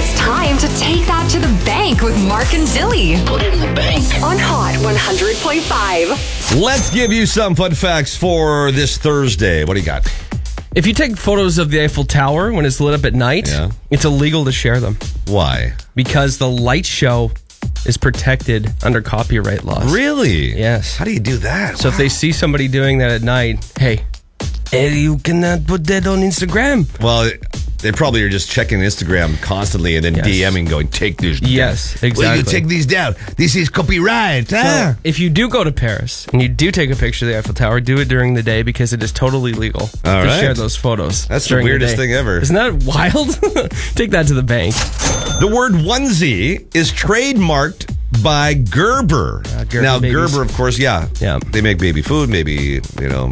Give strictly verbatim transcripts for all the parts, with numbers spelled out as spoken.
It's time to take that to the bank with Mark and Dilly. Put it in the bank. On Hot one hundred point five. Let's give you some fun facts for this Thursday. What do you got? If you take photos of the Eiffel Tower when it's lit up at night, Yeah. it's illegal to share them Why? because the light show is protected under copyright laws. Really? Yes. How do you do that? So if they see somebody doing that at night, hey, hey, you cannot put that on Instagram. Well, they probably are just checking Instagram constantly and then Yes. DMing going, take this down. Yes, Well, you exactly. take these down. This is copyright. So Ah. if you do go to Paris and you do take a picture of the Eiffel Tower, do it during the day because it is totally legal All to right. share those photos. That's the during weirdest day. thing ever. Isn't that wild? Take that to the bank. The word onesie is trademarked by Gerber. Uh, Gerber now, babies. Gerber, of course, yeah. Yeah. They make baby food, maybe, you know,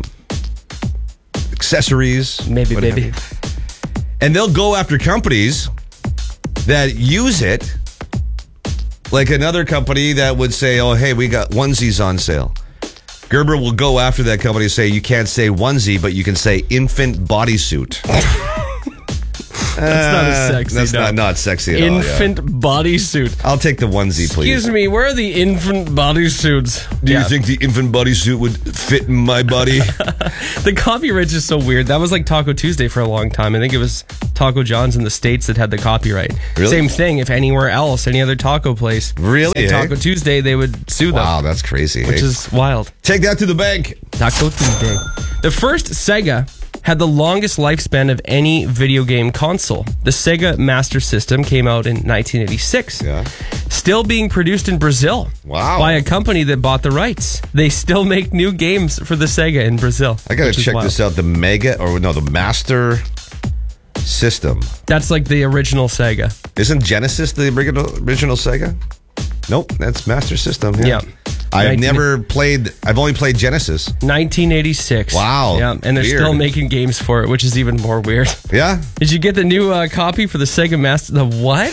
accessories. Maybe, what have baby. you. And they'll go after companies that use it, like another company that would say, oh, hey, we got onesies on sale. Gerber will go after that company and say, you can't say onesie, but you can say infant bodysuit. That's not as sexy. That's no. not, not sexy at all. Infant bodysuit. I'll take the onesie, please. Excuse me, where are the infant bodysuits? Do Yeah. you think the infant bodysuit would fit in my body? The copyright's just so weird. That was like Taco Tuesday for a long time. I think it was Taco John's in the States that had the copyright. Really? Same thing. If anywhere else, any other taco place, Really, said eh? Taco Tuesday, they would sue them. Wow, that's crazy. Which Hey, is wild. take that to the bank. Taco Tuesday. The first Sega had the longest lifespan of any video game console. The Sega Master System came out in nineteen eighty-six. Yeah. Still being produced in Brazil. Wow. By a company that bought the rights. They still make new games for the Sega in Brazil. I gotta which is check wild. this out. The Mega, or no, the Master System. That's like the original Sega. Isn't Genesis the original, original Sega? Nope, that's Master System. Yeah. Yeah. I've nineteen never played, I've only played Genesis. nineteen eighty-six. Wow. Yeah, and they're Weird. still making games for it, which is even more weird. Yeah? Did you get the new uh, copy for the Sega Master? The what?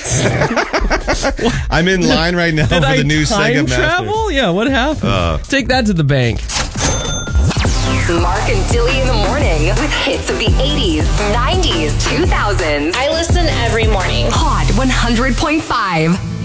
I'm in line right now Did for I the new time Sega Master. travel? Yeah, what happened? Uh. Take that to the bank. Mark and Dilly in the morning with hits of the eighties, nineties, two thousands. I listen every morning. Hot one hundred point five.